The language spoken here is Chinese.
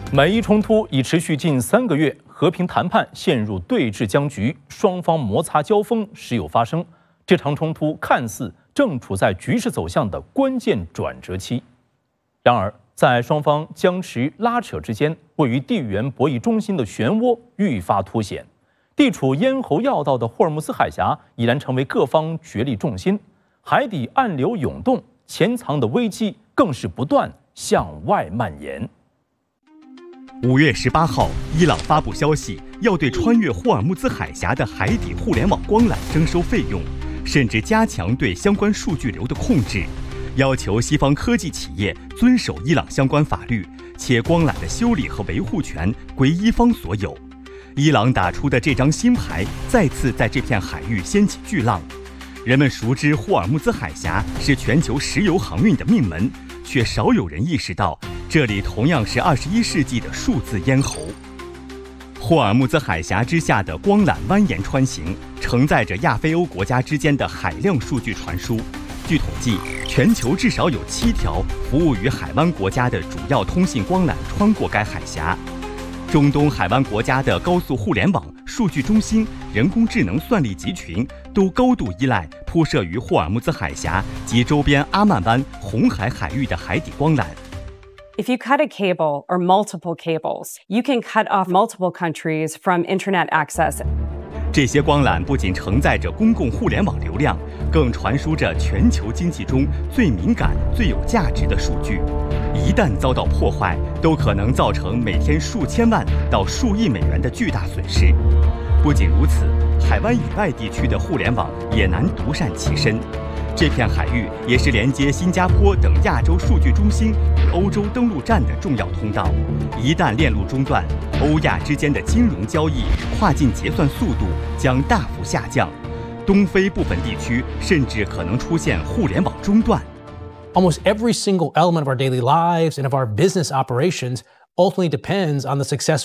美伊冲突已持续近3个月，和平谈判陷入对峙僵局，双方摩擦交锋时有发生。这场冲突看似正处在局势走向的关键转折期，然而在双方僵持拉扯之间，位于地缘博弈中心的漩涡愈发凸显。地处咽喉要道的霍尔木兹海峡已然成为各方角力重心，海底暗流涌动，潜藏的危机更是不断向外蔓延。 5月18号，伊朗发布消息，要对穿越霍尔木兹海峡的海底互联网光缆征收费用，甚至加强对相关数据流的控制，要求西方科技企业遵守伊朗相关法律，且光缆的修理和维护权归伊方所有。伊朗打出的这张新牌，再次在这片海域掀起巨浪。人们熟知霍尔木兹海峡是全球石油航运的命门，却少有人意识到，这里同样是21世纪的数字咽喉。霍尔木兹海峡之下的光缆蜿蜒穿行，承载着亚非欧国家之间的海量数据传输。据统计，全球至少有7条服务于海湾国家的主要通信光缆穿过该海峡。中东海湾国家的高速互联网、数据中心、人工智能算力集群都高度依赖铺设于霍尔木兹海峡及周边阿曼湾、红海海域的海底光缆。 If you cut a cable or multiple cables, you can cut off multiple countries from internet access. 这些光缆不仅承载着公共互联网流量，更传输着全球经济中最敏感、最有价值的数据。一旦遭到破坏，都可能造成每天数千万到数亿美元的巨大损失。不仅如此，海湾以外地区的互联网也难独善其身。这片海域也是连接新加坡等亚洲数据中心与欧洲登陆站的重要通道。一旦链路中断，欧亚之间的金融交易与跨境结算速度将大幅下降，东非部分地区甚至可能出现互联网中断。 Almost every single element of our daily lives and of our business operations ultimately depends on the success